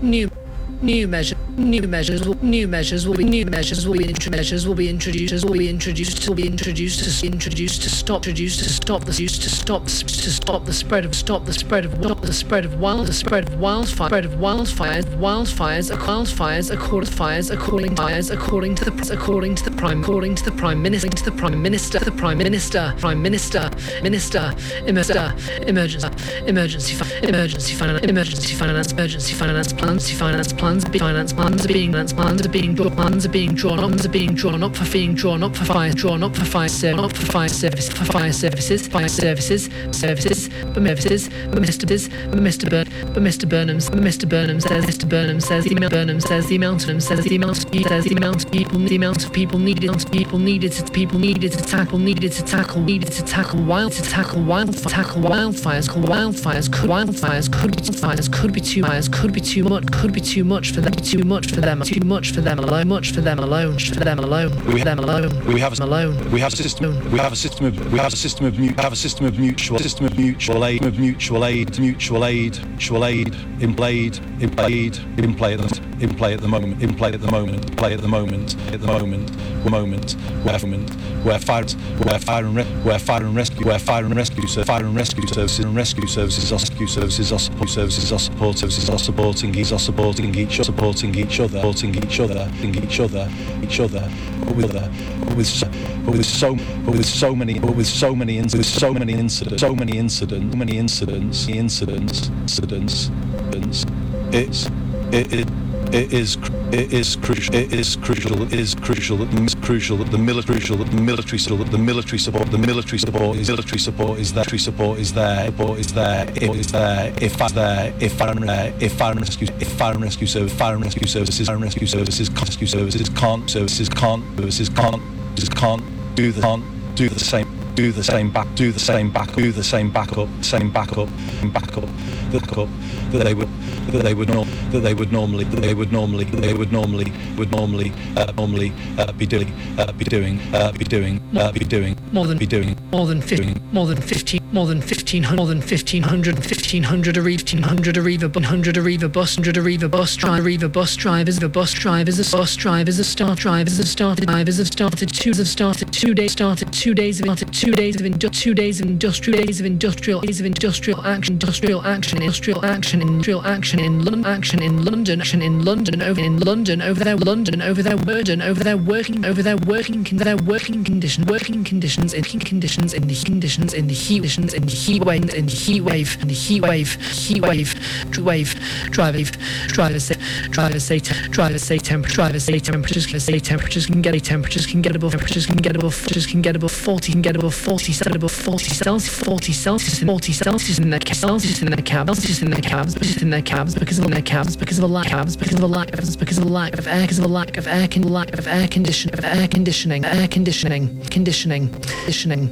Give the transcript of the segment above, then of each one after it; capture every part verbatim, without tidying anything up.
new New measure, new measures, will, new measures will be new measures will be intro, measures will be introduced, will be introduced, will be introduced to introduced to stop, introduced to stop the use to stop to stop the spread of stop the spread of stop the spread of wild the spread of wildfire spread of wildfires wildfires wildfires according fires according fires according to the according to the prime according to the prime minister to the prime minister the prime minister prime minister minister minister emergency emergency emergency finance emergency finance emergency finance plans finance plans Plans, finance plans are being plans, plans are being drawn, plans are being drawn up, plans are being drawn up for being drawn up for fire, drawn up for fire, ser- up for fire service, for fire services, fire services, services, but services, but Mister Biz, but Mister Burn, but Mister Burnham, but Mister Burnham says, Mister Burnham says, the amount Burnham says the amount of them says the amount of people says the amount of people, the amount of people needed, people needed to people needed to tackle, needed to tackle, needed to tackle wild, to tackle wild, tackle wildfires, wildfires, could wildfires, could be fires, could be too fires, could be too much, could be too much. For them, too much for them, too much for them alone, much for them alone, for them alone, we them alone, we have alone. We have a system. We have a system of. We have a system of. We have a system of mutual. System of mutual aid. Of mutual aid. Mutual aid. Mutual aid. In played. In played. In play at the. In play at the moment. In play at the moment. Play at the moment. At the moment. Moment. Where moment. Where fire. Where fire and re- where fire and rescue. Where fire and rescue. So fire and rescue services and rescue services. Rescue services. Are support services. Are support services. Are supporting. Are supporting each. Supporting each other. Supporting each other. Each other. Each other. But with other. But with. So, but with so. But with so many. But with so many. With so many incidents. So many incidents. So many incidents. Incidents. Incidents. Incidents. It's. It. It It is it is crucial. It is crucial. It is crucial. It is crucial that the military, that the military, that the military support, the military support is military support is there. Military support is there. Support is there. It is there. If it's there. If fire and if fire and rescue, if fire and rescue service, fire and rescue services, fire and rescue services, rescue services can't services can't services can't can't do the can't do the same. Do the same back. Do the same back. Do the same backup. Same backup. Backup. The backup that they would. That they would norm. That they would normally. That they would normally. That they would normally. Would normally. Uh, normally uh, be doing. Uh, be doing. Uh, be doing. Uh, be doing. More than be doing. More than fifteen. More than fifteen. More than fifteen hundred. More than fifteen hundred. Fifteen hundred. Arriva. Fifteen hundred. Arriva. One hundred. Arriva bus. Hundred. Arriva bus. Arriva bus drivers. The bus drivers. The bus drivers. The start drivers have started. Drivers have started. Two have started. Two days started. Two days have started. Two days of indu- two days of industrial days of industrial days of industrial action industrial action industrial action industrial action in London action in London action in London over in London over their London over their burden over their working over their working their working condition working conditions in heat conditions in the conditions in the heat conditions in the heat wave in the heat wave in the heat wave heat wave wave drivers drivers say drivers say drivers say temperature drivers say temperatures can say temperatures can get temperatures can get above temperatures can get above temperatures can get above forty can get above forty above forty Celsius, forty Celsius, forty Celsius in their Celsius in their cabs, Celsius in their cabs, because in their cabs, because of their cabs, because of a lack cabs, because of a lack of because of a lack of air, because of a lack of air, con lack of air condition, of air conditioning, air conditioning, conditioning, conditioning,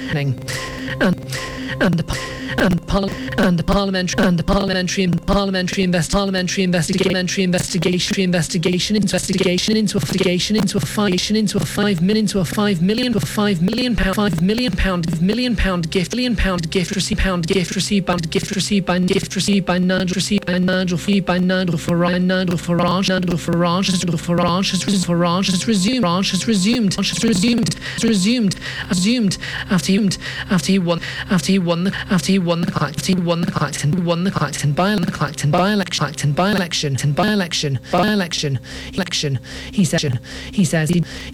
and and the and parliament and the parliamentary and the parliamentary and parliamentary invest parliamentary investigation investigation investigation investigation into a investigation into a five into a five million into a five million a five million pound five million pound million pound gift million pound gift received pound gift received by gift received by gift received by Nigel received by Nigel received by Nigel Farage Nigel Farage Nigel Farage Nigel Farage has resumed Farage has resumed Farage has resumed has resumed has resumed resumed after he after he won after he won the after he won the after he won the Clacton won the Clacton by the Clacton by election Clacton by election by election by election election he said he says he